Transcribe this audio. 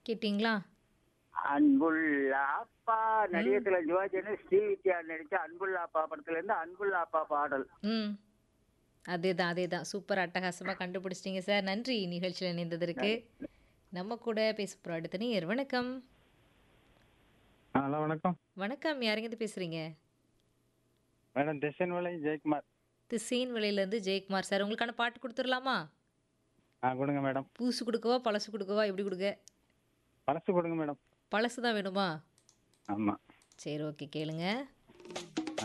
கேட்டீங்களா? அன்புள்ள அப்பா ம். நடிகத்துல சிவாஜி ஸ்ரீவித்யா நடிச்ச அன்புள்ள அப்பா படத்துல இருந்து அன்புள்ள அப்பா பாடல். ம். அதேதான், அதேதான். சூப்பர் அட்டகாசமா கண்டுபிடிச்சிட்டீங்க சார். நன்றி நிகழ்ச்சியில இணைந்ததற்கு. நம்ம கூட பேச போற அடுத்த நேயர் வணக்கம். ஹலோ வணக்கம். வணக்கம். யாருங்கருந்து பேசுறீங்க? மேடம் திசைன்மலை ஜெயக்குமார். திசையன்விளையிலேருந்து ஜெயக்குமார் சார். உங்களுக்கான பாட்டு குடுத்துறலாமா? கொடுங்க மேடம். புதுசு குடுக்கவா? பழசு குடுக்கவா? எப்படி குடுக்க? பழசு கொடுங்க மேடம். பழசு தான் வேணுமா? ஆமா. சரி ஓகே கேளுங்க.